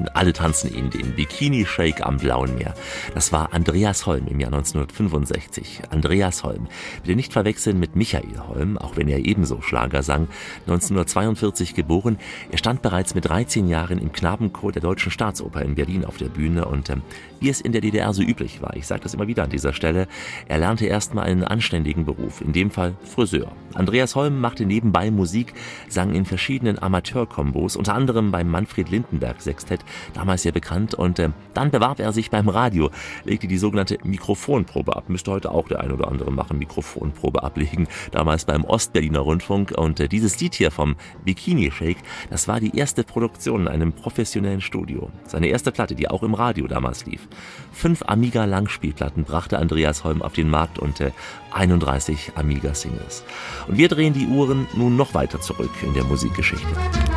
ihn, alle tanzen ihn, den Bikini-Shake am Blauen Meer. Das war Andreas Holm im Jahr 1965. Andreas Holm, bitte nicht verwechseln mit Michael Holm, auch wenn er ebenso Schlager sang. 1942 geboren. Er stand bereits mit 13 Jahren im Knabenchor der Deutschen Staatsoper in Berlin auf der Bühne und wie es in der DDR so üblich war, ich sage das immer wieder an dieser Stelle, er lernte erstmal einen anständigen Beruf, in dem Fall Friseur. Andreas Holm machte nebenbei Musik, sang in verschiedenen Amateurkombos, unter anderem beim Manfred Lindenberg Sextett, damals sehr bekannt, und dann bewarb er sich beim Radio, legte die sogenannte Mikrofonprobe ab, müsste heute auch der ein oder andere machen, Mikrofonprobe ablegen, damals beim Ostberliner Rundfunk, und dieses Lied hier vom Bikini Shake, das war die erste Produktion in einem professionellen Studio. Seine erste Platte, die auch im Radio damals lief. 5 Amiga-Langspielplatten brachte Andreas Holm auf den Markt und 31 Amiga-Singles. Und wir drehen die Uhren nun noch weiter zurück in der Musikgeschichte.